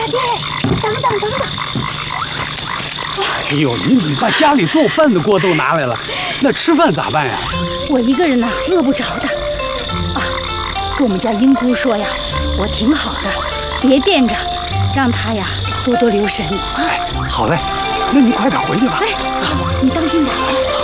爹，等等。 哎呦，你怎么把家里做饭的锅都拿来了？那吃饭咋办呀？ 我一个人呐，饿不着的。啊，跟我们家英姑说呀，我挺好的，别惦着，让她呀多多留神啊。 哎，好嘞，那你快点回去吧。 哎，你当心点。